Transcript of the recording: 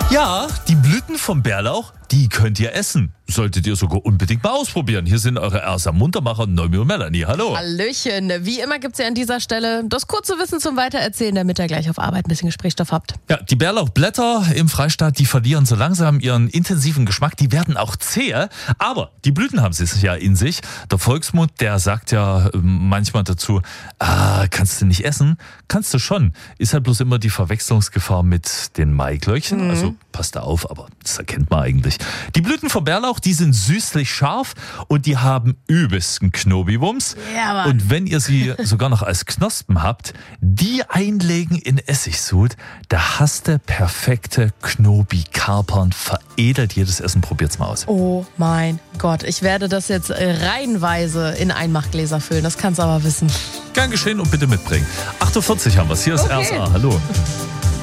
Ja, die Blüten vom Bärlauch, die könnt ihr essen. Solltet ihr sogar unbedingt mal ausprobieren. Hier sind eure Ersa Muntermacher, Noemi und Melanie. Hallo. Hallöchen. Wie immer gibt's ja an dieser Stelle das kurze Wissen zum Weitererzählen, damit ihr gleich auf Arbeit ein bisschen Gesprächsstoff habt. Ja, die Bärlauchblätter im Freistaat, die verlieren so langsam ihren intensiven Geschmack. Die werden auch zäh, aber die Blüten haben sie ja in sich. Der Volksmund, der sagt ja manchmal dazu, kannst du nicht essen? Kannst du schon. Ist halt bloß immer die Verwechslungsgefahr mit den Maiglöckchen. Also passt da auf, aber das erkennt man eigentlich. Die Blüten vom Bärlauch, die sind süßlich scharf und die haben übelsten Knobiwumms. Ja, Mann. Und wenn ihr sie sogar noch als Knospen habt, die einlegen in Essigsud, da hast du perfekte Knobi-Kapern, veredelt jedes Essen. Probiert's mal aus. Oh mein Gott, ich werde das jetzt reihenweise in Einmachgläser füllen. Das kannst du aber wissen. Gern geschehen und bitte mitbringen. 48 haben wir's. Hier ist Okay. RSA. Hallo.